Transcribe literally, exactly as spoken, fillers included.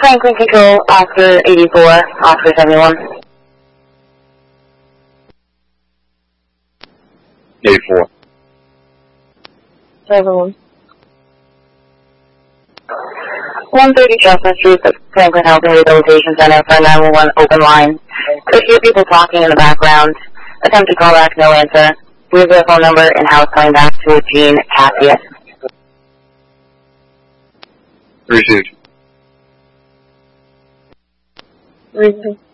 Franklin Control, Oscar eighty-four, Oscar seventy-one. eighty-four. seventy-one. one thirty Chestnut Street, the Franklin Health and Rehabilitation Center for nine one one open line. Could hear people talking in the background. Attempt to call back, no answer. Leave their phone number and house coming back to Gene Cassius. Received. Received.